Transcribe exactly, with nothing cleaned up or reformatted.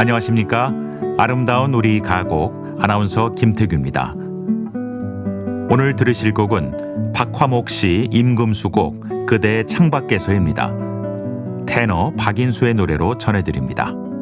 안녕하십니까? 아름다운 우리 가곡 아나운서 김태규입니다. 오늘 들으실 곡은 박화목 씨 임금수 곡 그대의 창밖에서입니다. 테너 박인수의 노래로 전해드립니다.